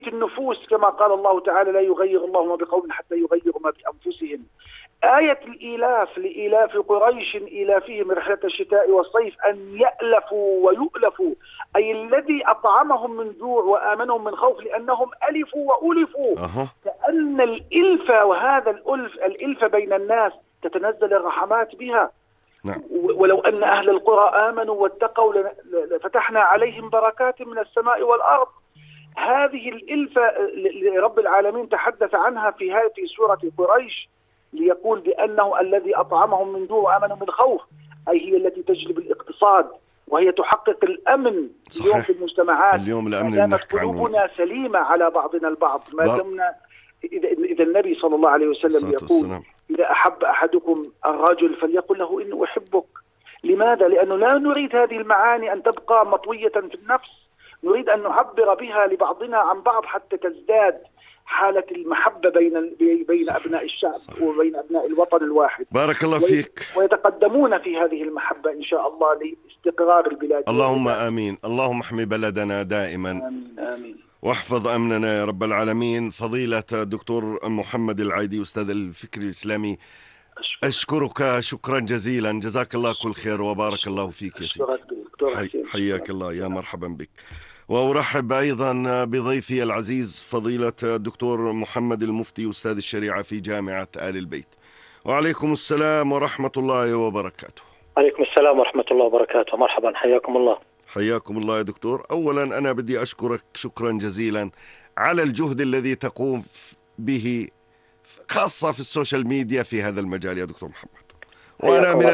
النفوس كما قال الله تعالى: لا يغير الله ما بقوم حتى يغيروا ما بأنفسهم. آية الإيلاف لإيلاف قريش إيلافهم رحلة الشتاء والصيف أن يألفوا ويؤلفوا، أي الذي أطعمهم من جوع وآمنهم من خوف، لأنهم ألفوا وألفوا. كأن الإلف، وهذا الإلف بين الناس تتنزل الرحمات بها. نعم. ولو أن أهل القرى آمنوا واتقوا لفتحنا عليهم بركات من السماء والأرض. هذه الإلفة رب العالمين تحدث عنها في سورة قريش، ليقول بأنه الذي أطعمهم من جوع وآمنهم من خوف، أي هي التي تجلب الاقتصاد، وهي تحقق الأمن. صحيح. اليوم في المجتمعات اليوم الأمن ما دامت قلوبنا سليمة على بعضنا البعض، ما دمنا إذا النبي صلى الله عليه وسلم يقول: إذا أحب أحدكم الرجل فليقل له إني أحبك. لماذا؟ لأنه لا نريد هذه المعاني أن تبقى مطوية في النفس، نريد أن نعبر بها لبعضنا عن بعض حتى تزداد حالة المحبة بين أبناء الشعب. صحيح. وبين أبناء الوطن الواحد. بارك الله فيك. ويتقدمون في هذه المحبة إن شاء الله لاستقرار البلاد. اللهم آمين. اللهم احمي بلدنا دائما. آمين آمين. واحفظ أمننا يا رب العالمين. فضيلة الدكتور محمد العايدي أستاذ الفكر الإسلامي، أشكرك شكرا جزيلا. جزاك الله كل خير وبارك الله فيك يا سيدي. حياك الله، يا مرحبا بك. وأرحب أيضا بضيفي العزيز فضيلة الدكتور محمد المفتي أستاذ الشريعة في جامعة آل البيت. وعليكم السلام ورحمة الله وبركاته. عليكم السلام ورحمة الله وبركاته. مرحبا، حياكم الله. حياكم الله يا دكتور. أولا أنا بدي أشكرك شكرا جزيلا على الجهد الذي تقوم به خاصة في السوشيال ميديا في هذا المجال يا دكتور محمد. وأنا من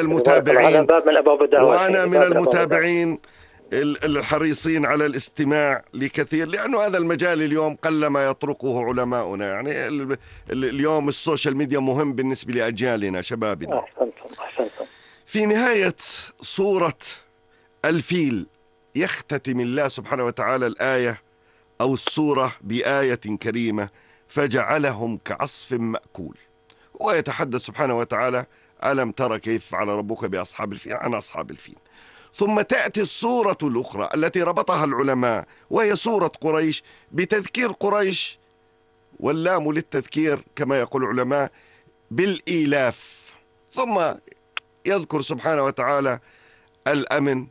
المتابعين الحريصين على الاستماع لكثير، لأنه هذا المجال اليوم قلما يطرقه علماؤنا. يعني اليوم السوشيال ميديا مهم بالنسبة لأجيالنا شبابنا. أحسنتم. في نهاية سورة الفيل يختتم الله سبحانه وتعالى الآية أو السورة بآية كريمة: فجعلهم كعصف مأكول. ويتحدث سبحانه وتعالى: ألم تر كيف فعل ربك بأصحاب الفيل، عن أصحاب الفيل. ثم تأتي السورة الأخرى التي ربطها العلماء وهي سورة قريش بتذكير قريش، واللام للتذكير كما يقول العلماء بالإيلاف. ثم يذكر سبحانه وتعالى الأمن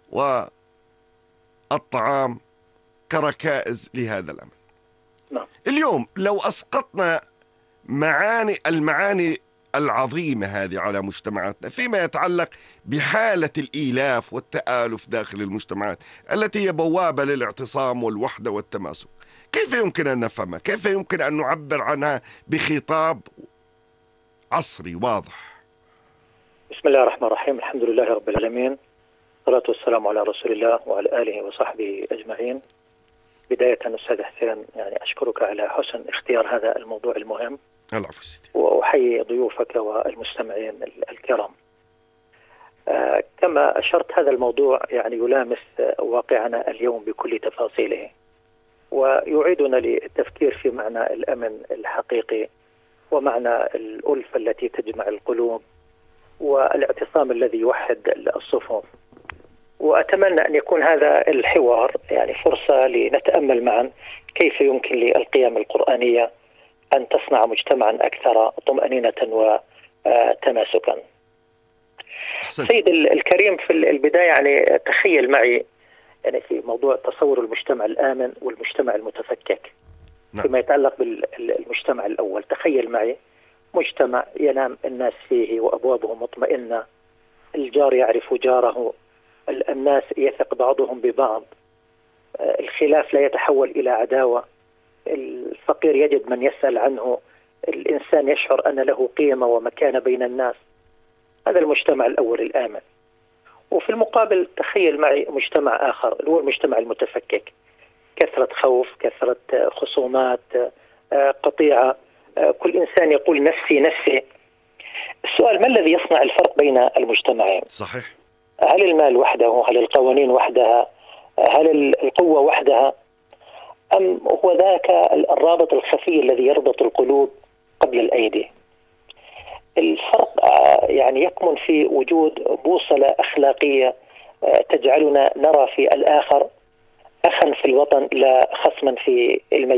والطعام كركائز لهذا الأمن. اليوم لو أسقطنا المعاني العظيمة هذه على مجتمعاتنا فيما يتعلق بحالة الإيلاف والتآلف داخل المجتمعات التي هي بوابة للاعتصام والوحدة والتماسك، كيف يمكن أن نفهمها؟ كيف يمكن أن نعبر عنها بخطاب عصري واضح؟ بسم الله الرحمن الرحيم. الحمد لله رب العالمين، الصلاة والسلام على رسول الله وعلى آله وصحبه أجمعين. بداية أستاذ حسين، يعني أشكرك على حسن اختيار هذا الموضوع المهم. العفو سيدي. وأحيي ضيوفك والمستمعين الكرام. كما أشرت، هذا الموضوع يعني يلامس واقعنا اليوم بكل تفاصيله، ويعيدنا للتفكير في معنى الأمن الحقيقي ومعنى الألفة التي تجمع القلوب والاعتصام الذي يوحد الصفوف. وأتمنى أن يكون هذا الحوار يعني فرصة لنتأمل معا كيف يمكن للقيم القرآنية أن تصنع مجتمعا أكثر طمأنينة وتماسكا. سيد الكريم، في البداية يعني تخيل معي يعني في موضوع تصور المجتمع الآمن والمجتمع المتفكك. فيما يتعلق بالمجتمع الأول، تخيل معي مجتمع ينام الناس فيه وأبوابه مطمئنة، الجار يعرف جاره، الناس يثق بعضهم ببعض، الخلاف لا يتحول إلى عداوة، الفقير يجد من يسأل عنه، الإنسان يشعر أن له قيمة ومكانة بين الناس. هذا المجتمع الأول الآمن. وفي المقابل تخيل معي مجتمع آخر هو المجتمع المتفكك، كثرة خوف، كثرة خصومات، قطيعة، كل إنسان يقول نفسي نفسي. السؤال: ما الذي يصنع الفرق بين المجتمعين؟ صحيح. هل المال وحده؟ هل القوانين وحدها؟ هل القوة وحدها؟ أم هو ذاك الرابط الخفي الذي يربط القلوب قبل الأيدي؟ الفرق يعني يكمن في وجود بوصلة أخلاقية تجعلنا نرى في الآخر أخا في الوطن لا خصما في المجال.